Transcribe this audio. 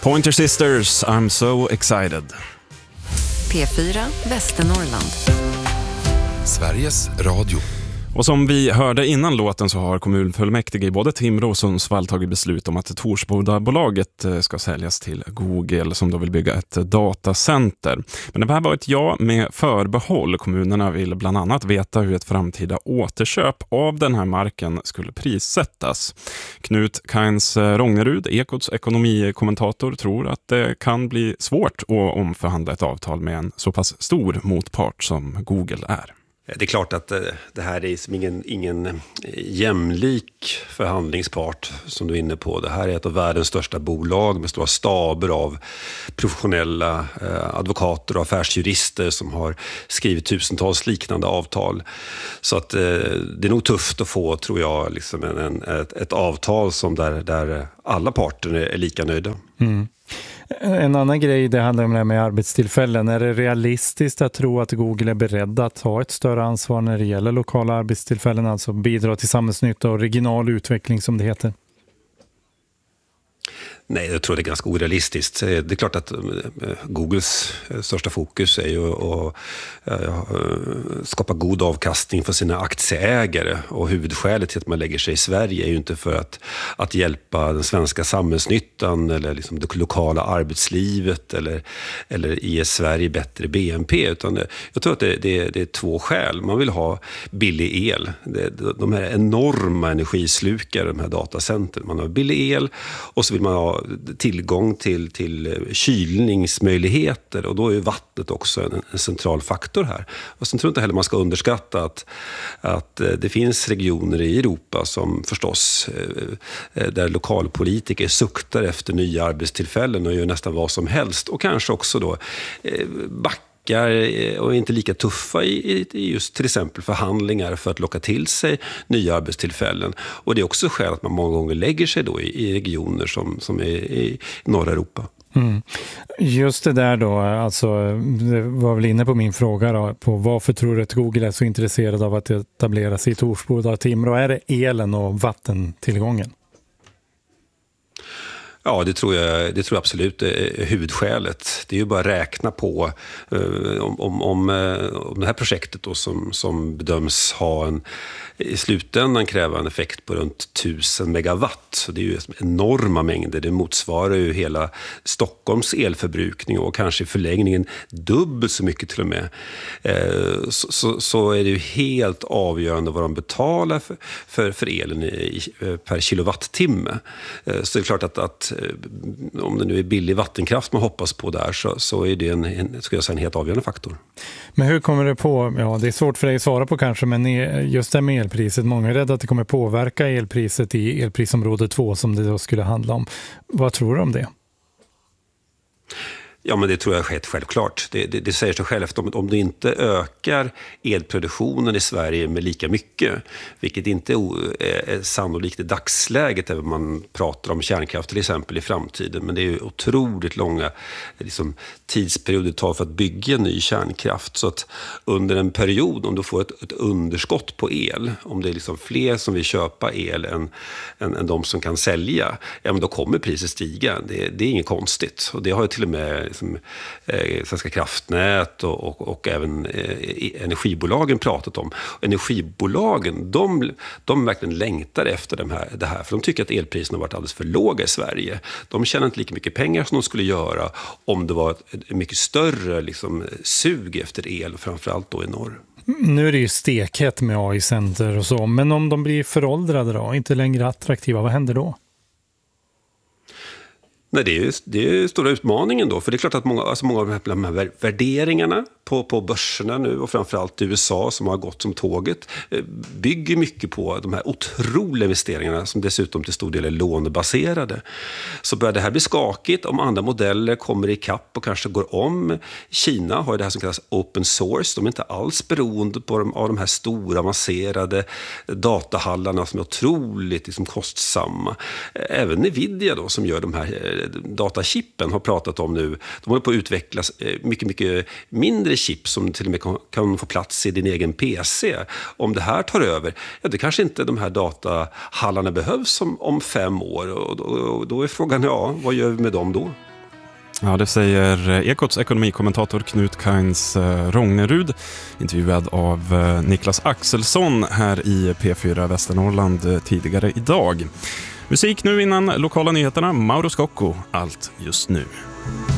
Pointer Sisters, I'm so excited. P4 Västernorrland. Sveriges Radio. Och som vi hörde innan låten så har kommunfullmäktige i både Timrå och Sundsvall tagit beslut om att Torsbodabolaget ska säljas till Google som då vill bygga ett datacenter. Men det här var ett ja med förbehåll. Kommunerna vill bland annat veta hur ett framtida återköp av den här marken skulle prissättas. Knut Kains Rångnerud, Ekots ekonomikommentator, tror att det kan bli svårt att omförhandla ett avtal med en så pass stor motpart som Google är. Det är klart att det här är som ingen jämlik förhandlingspart som du är inne på. Det här är ett av världens största bolag med stora staber av professionella advokater och affärsjurister som har skrivit tusentals liknande avtal. Så att det är nog tufft att få, tror jag, liksom ett avtal som där alla parter är lika nöjda. Mm. En annan grej, det handlar om det här med arbetstillfällen. Är det realistiskt att tro att Google är beredd att ta ett större ansvar när det gäller lokala arbetstillfällen, alltså bidra till samhällsnytta och regional utveckling som det heter? Nej, jag tror det är ganska orealistiskt. Det är klart att Googles största fokus är ju att skapa god avkastning för sina aktieägare. Och huvudskälet till att man lägger sig i Sverige är ju inte för att hjälpa den svenska samhällsnyttan eller liksom det lokala arbetslivet eller ge Sverige bättre BNP. Utan jag tror att det är två skäl. Man vill ha billig el. De här enorma energislukare, de här datacentren. Man har billig el och så vill man ha tillgång till kylningsmöjligheter, och då är ju vattnet också en central faktor här. Och sen tror jag inte heller man ska underskatta att det finns regioner i Europa som förstås där lokalpolitiker suktar efter nya arbetstillfällen och gör nästan vad som helst, och kanske också då och är inte lika tuffa i just till exempel förhandlingar för att locka till sig nya arbetstillfällen. Och det är också skäl att man många gånger lägger sig då i regioner som är i norra Europa. Mm. Just det där då, alltså det var väl inne på min fråga då, på varför tror du att Google är så intresserad av att etablera sig i Torsboda och Timrå? Är det elen och vattentillgången? Ja, det tror jag absolut är huvudskälet. Det är ju bara att räkna på om det här projektet då som bedöms ha i slutändan kräva en effekt på runt 1000 megawatt. Så det är ju enorma mängder. Det motsvarar ju hela Stockholms elförbrukning och kanske i förlängningen dubbelt så mycket till och med. Så är det ju helt avgörande vad de betalar för elen per kilowattimme. Så det är klart att om det nu är billig vattenkraft man hoppas på där så är det en helt avgörande faktor. Men hur kommer det på, ja det är svårt för dig att svara på kanske, men just det med elpriset, många är rädda att det kommer påverka elpriset i elprisområde 2 som det då skulle handla om. Vad tror du om det? Ja, men det tror jag är självklart. Det säger sig själv, om du inte ökar elproduktionen i Sverige med lika mycket, vilket inte är sannolikt i dagsläget även om man pratar om kärnkraft till exempel i framtiden, men det är ju otroligt långa tidsperioder det tar för att bygga ny kärnkraft. Så att under en period, om du får ett underskott på el, om det är fler som vill köpa el än de som kan sälja, ja, men då kommer priset stiga. Det är inget konstigt, och det har ju till och med Svenska kraftnät och även energibolagen pratat om. Energibolagen, de verkligen längtar efter det här, för de tycker att elpriserna har varit alldeles för låga i Sverige. De tjänar inte lika mycket pengar som de skulle göra om det var ett mycket större sug efter el, framförallt då i norr. Nu är det ju stekhett med AI-center och så, men om de blir föråldrade då, inte längre attraktiva, vad händer då? Nej, det är stora utmaningen då, för det är klart att många av de här värderingarna på börserna nu och framförallt i USA som har gått som tåget bygger mycket på de här otroliga investeringarna som dessutom till stor del är lånebaserade. Så börjar det här bli skakigt om andra modeller kommer i kapp och kanske går om. Kina har ju det här som kallas open source. De är inte alls beroende av de här stora avancerade datahallarna som är otroligt kostsamma. Även Nvidia då, som gör de här datachippen, har pratat om nu. De håller på att utveckla mycket, mycket mindre chip som till och med kan få plats i din egen PC. Om det här tar över, ja, det kanske inte de här datahallarna behövs om 5 år. Och då är frågan, ja, vad gör vi med dem då? Ja, det säger Ekots ekonomikommentator Knut Kains Rångnerud, intervjuad av Niklas Axelsson här i P4 Västernorrland tidigare idag. Musik nu innan lokala nyheterna, Mauro Scocco, allt just nu.